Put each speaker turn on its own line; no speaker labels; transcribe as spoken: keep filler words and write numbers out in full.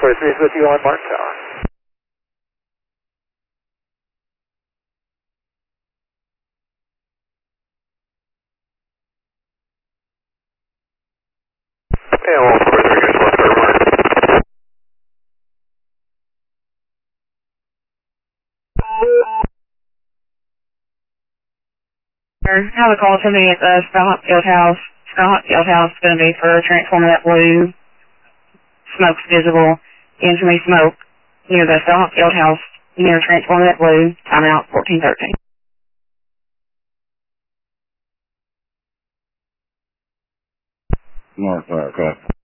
forty-three is with you on Martin Tower. Yeah, one forty-three, good one, third Martin.
I have a call to me at the Skyhawk Fieldhouse. Skyhawk Fieldhouse is going to be for transforming that blue. Smoke's visible. Infamy smoke near the Skyhawk Fieldhouse near transforming that blue. Timeout fourteen thirteen.
Mark, all right, okay.